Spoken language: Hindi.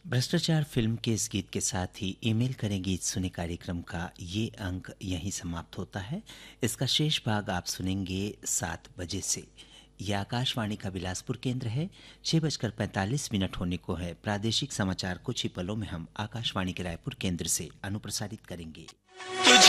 भ्रष्टाचार फिल्म के इस गीत के साथ ही ईमेल करें गीत सुने कार्यक्रम का ये अंक यहीं समाप्त होता है। इसका शेष भाग आप सुनेंगे 7 बजे से। यह आकाशवाणी का बिलासपुर केंद्र है। 6:45 होने को है। प्रादेशिक समाचार कुछ ही पलों में हम आकाशवाणी के रायपुर केंद्र से अनुप्रसारित करेंगे।